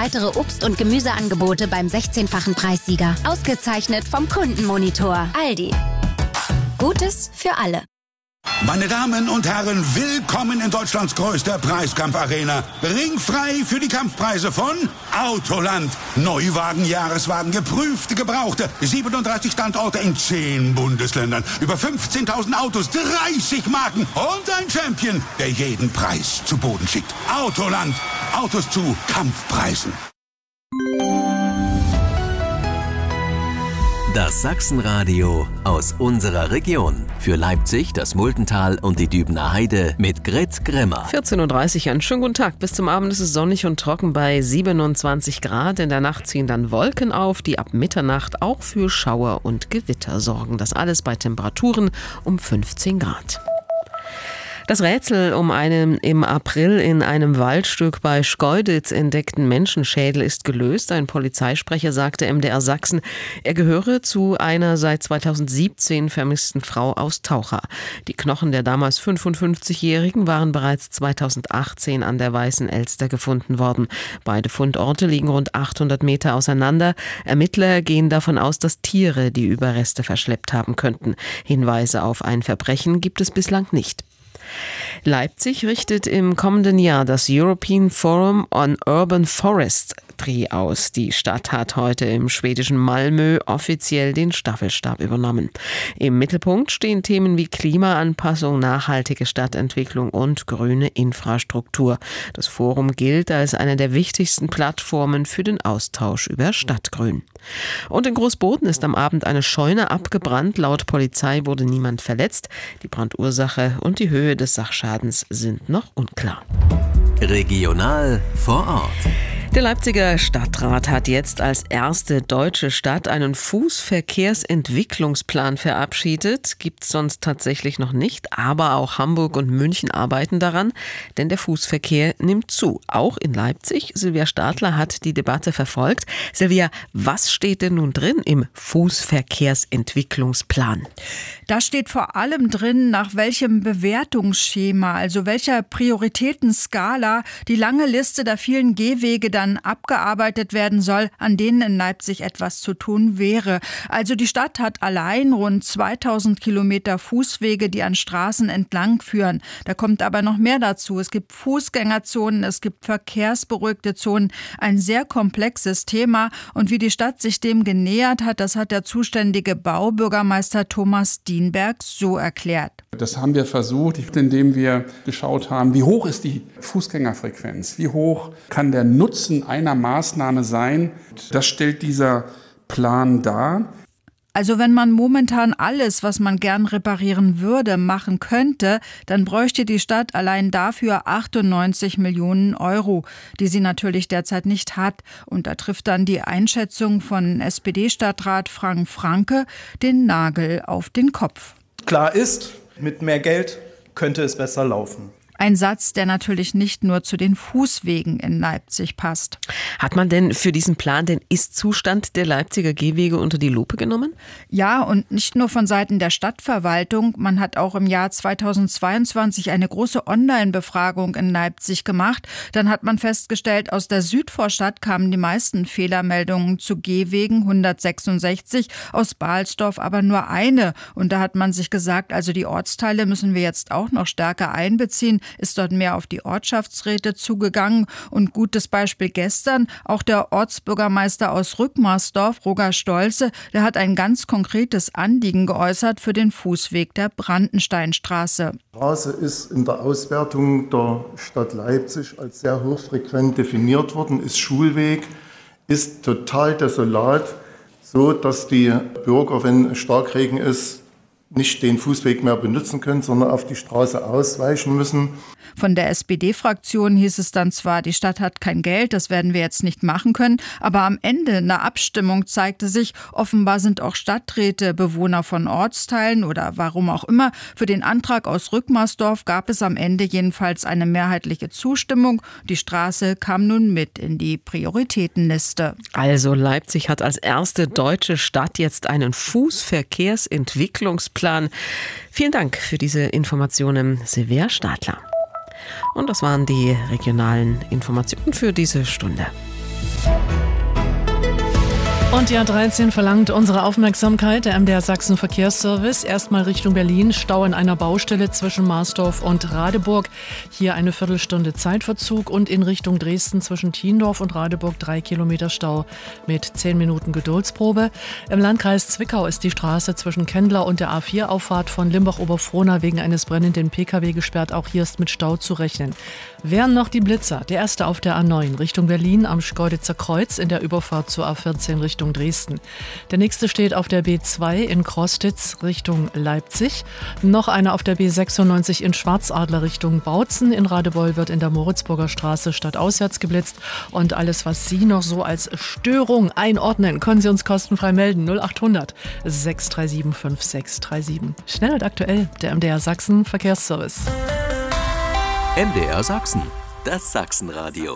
weitere Obst- und Gemüseangebote beim 16-fachen Preissieger. Ausgezeichnet vom Kundenmonitor. Aldi. Gutes für alle. Meine Damen und Herren, willkommen in Deutschlands größter Preiskampfarena. Ringfrei für die Kampfpreise von Autoland. Neuwagen, Jahreswagen, geprüfte, gebrauchte. 37 Standorte in 10 Bundesländern. Über 15.000 Autos, 30 Marken und ein Champion, der jeden Preis zu Boden schickt. Autoland. Autos zu Kampfpreisen. Das Sachsenradio aus unserer Region. Für Leipzig, das Multental und die Dübener Heide mit Grit Grimmer. 14.30 Uhr, einen schönen guten Tag. Bis zum Abend ist es sonnig und trocken bei 27 Grad. In der Nacht ziehen dann Wolken auf, die ab Mitternacht auch für Schauer und Gewitter sorgen. Das alles bei Temperaturen um 15 Grad. Das Rätsel um einen im April in einem Waldstück bei Schkeuditz entdeckten Menschenschädel ist gelöst. Ein Polizeisprecher sagte MDR Sachsen, er gehöre zu einer seit 2017 vermissten Frau aus Taucha. Die Knochen der damals 55-Jährigen waren bereits 2018 an der Weißen Elster gefunden worden. Beide Fundorte liegen rund 800 Meter auseinander. Ermittler gehen davon aus, dass Tiere die Überreste verschleppt haben könnten. Hinweise auf ein Verbrechen gibt es bislang nicht. Leipzig richtet im kommenden Jahr das European Forum on Urban Forestry aus. Die Stadt hat heute im schwedischen Malmö offiziell den Staffelstab übernommen. Im Mittelpunkt stehen Themen wie Klimaanpassung, nachhaltige Stadtentwicklung und grüne Infrastruktur. Das Forum gilt als eine der wichtigsten Plattformen für den Austausch über Stadtgrün. Und in Großboden ist am Abend eine Scheune abgebrannt. Laut Polizei wurde niemand verletzt. Die Brandursache und die Höhe des Sachschadens sind noch unklar. Regional vor Ort. Der Leipziger Stadtrat hat jetzt als erste deutsche Stadt einen Fußverkehrsentwicklungsplan verabschiedet. Gibt es sonst tatsächlich noch nicht, aber auch Hamburg und München arbeiten daran, denn der Fußverkehr nimmt zu. Auch in Leipzig. Silvia Stadler hat die Debatte verfolgt. Silvia, was steht denn nun drin im Fußverkehrsentwicklungsplan? Da steht vor allem drin, nach welchem Bewertungsschema, also welcher Prioritätenskala die lange Liste der vielen Gehwege dann abgearbeitet werden soll, an denen in Leipzig etwas zu tun wäre. Also die Stadt hat allein rund 2000 Kilometer Fußwege, die an Straßen entlang führen. Da kommt aber noch mehr dazu. Es gibt Fußgängerzonen, es gibt verkehrsberuhigte Zonen. Ein sehr komplexes Thema. Und wie die Stadt sich dem genähert hat, das hat der zuständige Baubürgermeister Thomas Dienberg so erklärt. Das haben wir versucht, indem wir geschaut haben, wie hoch ist die Fußgängerfrequenz, wie hoch kann der Nutzen einer Maßnahme sein. Das stellt dieser Plan dar. Also wenn man momentan alles, was man gern reparieren würde, machen könnte, dann bräuchte die Stadt allein dafür 98 Millionen Euro, die sie natürlich derzeit nicht hat. Und da trifft dann die Einschätzung von SPD-Stadtrat Frank Franke den Nagel auf den Kopf. Klar ist, mit mehr Geld könnte es besser laufen. Ein Satz, der natürlich nicht nur zu den Fußwegen in Leipzig passt. Hat man denn für diesen Plan den Ist-Zustand der Leipziger Gehwege unter die Lupe genommen? Ja, und nicht nur von Seiten der Stadtverwaltung. Man hat auch im Jahr 2022 eine große Online-Befragung in Leipzig gemacht. Dann hat man festgestellt, aus der Südvorstadt kamen die meisten Fehlermeldungen zu Gehwegen, 166, aus Balsdorf aber nur eine. Und da hat man sich gesagt, also die Ortsteile müssen wir jetzt auch noch stärker einbeziehen. Ist dort mehr auf die Ortschaftsräte zugegangen. Und gutes Beispiel gestern, auch der Ortsbürgermeister aus Rückmarsdorf, Roger Stolze, der hat ein ganz konkretes Anliegen geäußert für den Fußweg der Brandensteinstraße. Die Straße ist in der Auswertung der Stadt Leipzig als sehr hochfrequent definiert worden, ist Schulweg, ist total desolat, so dass die Bürger, wenn Starkregen ist, nicht den Fußweg mehr benutzen können, sondern auf die Straße ausweichen müssen. Von der SPD-Fraktion hieß es dann zwar, die Stadt hat kein Geld, das werden wir jetzt nicht machen können, aber am Ende in der Abstimmung zeigte sich, offenbar sind auch Stadträte Bewohner von Ortsteilen oder warum auch immer. Für den Antrag aus Rückmarsdorf gab es am Ende jedenfalls eine mehrheitliche Zustimmung. Die Straße kam nun mit in die Prioritätenliste. Also Leipzig hat als erste deutsche Stadt jetzt einen Fußverkehrsentwicklungsplan. Vielen Dank für diese Informationen, Silvia Stadler. Und das waren die regionalen Informationen für diese Stunde. Und die A13 verlangt unsere Aufmerksamkeit. Der MDR Sachsen Verkehrsservice. Erstmal Richtung Berlin. Stau in einer Baustelle zwischen Marsdorf und Radeburg. Hier eine Viertelstunde Zeitverzug. Und in Richtung Dresden zwischen Thiendorf und Radeburg 3 Kilometer Stau mit 10 Minuten Geduldsprobe. Im Landkreis Zwickau ist die Straße zwischen Kendler und der A4-Auffahrt von Limbach-Oberfrohna wegen eines brennenden Pkw gesperrt. Auch hier ist mit Stau zu rechnen. Wären noch die Blitzer. Der erste auf der A9 Richtung Berlin am Schkeuditzer Kreuz in der Überfahrt zur A14 Richtung Dresden. Der nächste steht auf der B2 in Krostitz Richtung Leipzig. Noch einer auf der B96 in Schwarzadler Richtung Bautzen. In Radebeul wird in der Moritzburger Straße stadtauswärts geblitzt. Und alles, was Sie noch so als Störung einordnen, können Sie uns kostenfrei melden. 0800 637 5637. Schnell und aktuell, der MDR Sachsen Verkehrsservice. MDR Sachsen, das Sachsenradio.